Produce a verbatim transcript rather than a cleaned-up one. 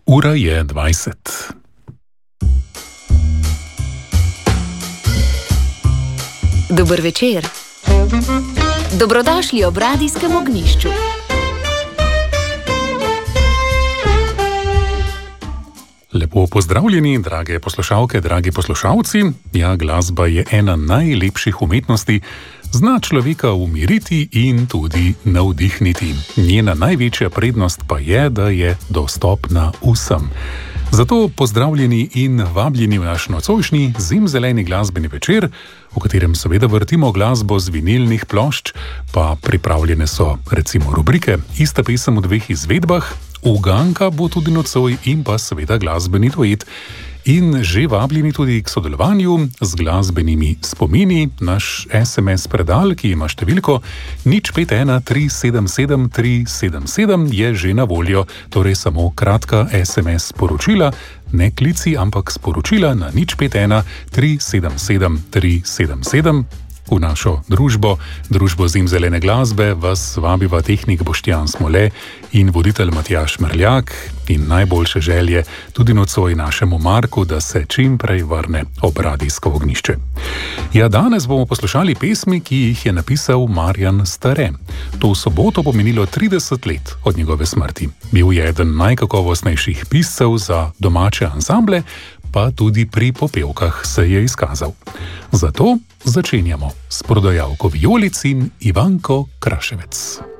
Ura je dvajset. Dober večer. Dobrodošli ob radijskem ognjišču. Lepo pozdravljeni, drage poslušalke, dragi poslušalci. Ja, glasba je ena najlepših umetnosti, zna človeka umiriti in tudi navdihniti. Njena največja prednost pa je, da je dostopna vsem. Zato pozdravljeni in vabljeni v naš nocojšnji zimzeleni glasbeni večer, v katerem seveda vrtimo glasbo z vinilnih plošč, pa pripravljene so recimo rubrike Ista pesem v dveh izvedbah, Uganka bo tudi nocoj in pa seveda glasbeni duet. In že vabljeni tudi k sodelovanju z glasbenimi spomini. Naš es em es predal, ki ima številko nič pet ena tri sedem sedem tri sedem sedem, je že na voljo, torej samo kratka es em es sporočila, ne klici, ampak sporočila na nič pet ena tri sedem sedem tri sedem sedem. V našo družbo, družbo zimzelene glasbe, vas vabiva tehnik Boštjan Smole in voditelj Matjaž Merljak in najboljše želje tudi nocoj našemu Marku, da se čim prej vrne ob radijsko ognjišče. Ja, danes bomo poslušali pesmi, ki jih je napisal Marjan Stare. To soboto bo minilo trideset let od njegove smrti. Bil je eden najkakovostnejših piscev za domače ansamble, pa tudi pri popevkah se je izkazal. Zato začenjamo s prodajalko vijolic in Ivanko Kraševec.